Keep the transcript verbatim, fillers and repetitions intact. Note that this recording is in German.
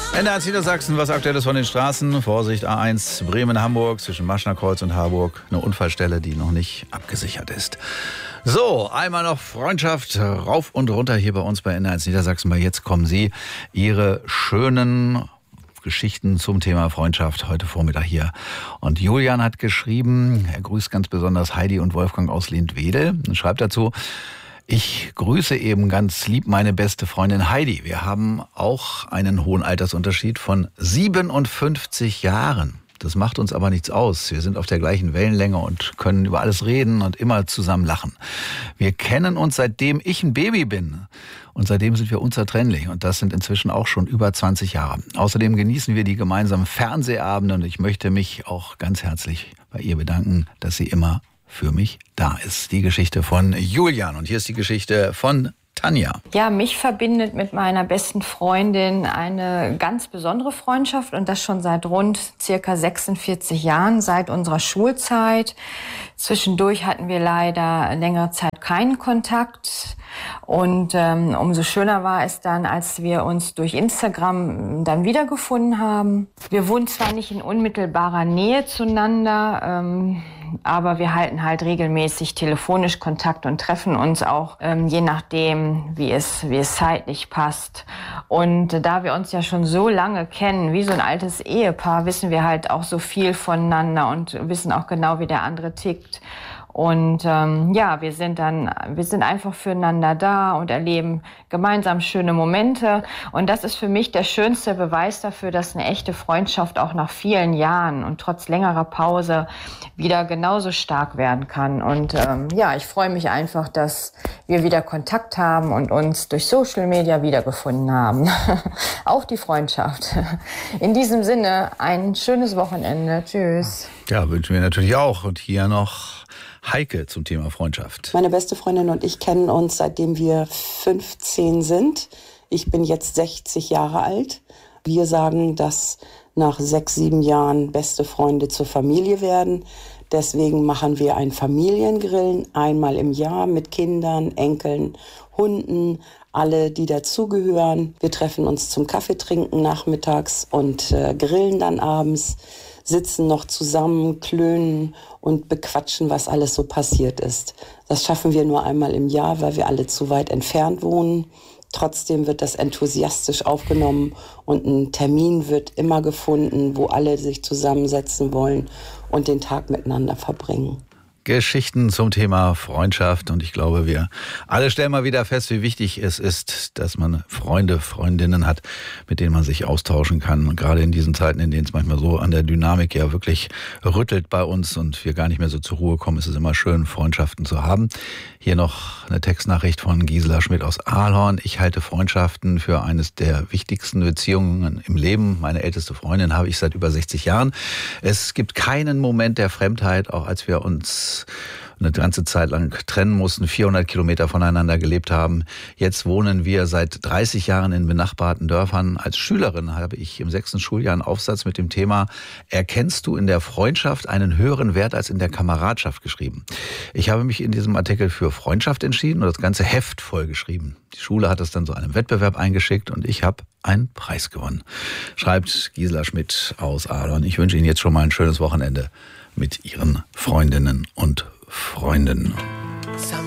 N D R Niedersachsen, was Aktuelles von den Straßen. Vorsicht, A eins Bremen-Hamburg zwischen Maschnerkreuz und Harburg. Eine Unfallstelle, die noch nicht abgesichert ist. So, einmal noch Freundschaft rauf und runter hier bei uns bei N D R Niedersachsen. Weil jetzt kommen Sie, Ihre schönen Geschichten zum Thema Freundschaft heute Vormittag hier. Und Julian hat geschrieben, er grüßt ganz besonders Heidi und Wolfgang aus Lindwedel und schreibt dazu: Ich grüße eben ganz lieb meine beste Freundin Heidi. Wir haben auch einen hohen Altersunterschied von siebenundfünfzig Jahren. Das macht uns aber nichts aus. Wir sind auf der gleichen Wellenlänge und können über alles reden und immer zusammen lachen. Wir kennen uns seitdem ich ein Baby bin. Und seitdem sind wir unzertrennlich. Und das sind inzwischen auch schon über zwanzig Jahre. Außerdem genießen wir die gemeinsamen Fernsehabende. Und ich möchte mich auch ganz herzlich bei ihr bedanken, dass sie immer für mich da ist. Die Geschichte von Julian. Und hier ist die Geschichte von Tanja. Ja, mich verbindet mit meiner besten Freundin eine ganz besondere Freundschaft und das schon seit rund circa sechsundvierzig Jahren, seit unserer Schulzeit. Zwischendurch hatten wir leider längere Zeit keinen Kontakt. Und ähm, umso schöner war es dann, als wir uns durch Instagram dann wiedergefunden haben. Wir wohnen zwar nicht in unmittelbarer Nähe zueinander, ähm, aber wir halten halt regelmäßig telefonisch Kontakt und treffen uns auch ähm, je nachdem, wie es, wie es zeitlich passt. Und äh, da wir uns ja schon so lange kennen, wie so ein altes Ehepaar, wissen wir halt auch so viel voneinander und wissen auch genau, wie der andere tickt. Und ähm, ja, wir sind dann, wir sind einfach füreinander da und erleben gemeinsam schöne Momente. Und das ist für mich der schönste Beweis dafür, dass eine echte Freundschaft auch nach vielen Jahren und trotz längerer Pause wieder genauso stark werden kann. Und ähm, ja, ich freue mich einfach, dass wir wieder Kontakt haben und uns durch Social Media wiedergefunden haben. Auch die Freundschaft. In diesem Sinne, ein schönes Wochenende. Tschüss. Ja, wünschen wir natürlich auch. Und hier noch Heike zum Thema Freundschaft. Meine beste Freundin und ich kennen uns, seitdem wir fünfzehn sind. Ich bin jetzt sechzig Jahre alt. Wir sagen, dass nach sechs, sieben Jahren beste Freunde zur Familie werden. Deswegen machen wir ein Familiengrillen einmal im Jahr mit Kindern, Enkeln, Hunden, alle, die dazugehören. Wir treffen uns zum Kaffeetrinken nachmittags und äh, grillen dann abends, sitzen noch zusammen, klönen und bequatschen, was alles so passiert ist. Das schaffen wir nur einmal im Jahr, weil wir alle zu weit entfernt wohnen. Trotzdem wird das enthusiastisch aufgenommen und ein Termin wird immer gefunden, wo alle sich zusammensetzen wollen und den Tag miteinander verbringen. Geschichten zum Thema Freundschaft. Und ich glaube, wir alle stellen mal wieder fest, wie wichtig es ist, dass man Freunde, Freundinnen hat, mit denen man sich austauschen kann. Und gerade in diesen Zeiten, in denen es manchmal so an der Dynamik ja wirklich rüttelt bei uns und wir gar nicht mehr so zur Ruhe kommen, ist es immer schön, Freundschaften zu haben. Hier noch eine Textnachricht von Gisela Schmidt aus Ahlhorn. Ich halte Freundschaften für eines der wichtigsten Beziehungen im Leben. Meine älteste Freundin habe ich seit über sechzig Jahren. Es gibt keinen Moment der Fremdheit, auch als wir uns eine ganze Zeit lang trennen mussten, vierhundert Kilometer voneinander gelebt haben. Jetzt wohnen wir seit dreißig Jahren in benachbarten Dörfern. Als Schülerin habe ich im sechsten Schuljahr einen Aufsatz mit dem Thema "Erkennst du in der Freundschaft einen höheren Wert als in der Kameradschaft" geschrieben. Ich habe mich in diesem Artikel für Freundschaft entschieden und das ganze Heft vollgeschrieben. Die Schule hat es dann so einem Wettbewerb eingeschickt und ich habe einen Preis gewonnen. Schreibt Gisela Schmidt aus Ahlhorn. Ich wünsche Ihnen jetzt schon mal ein schönes Wochenende mit Ihren Freundinnen und Freunden.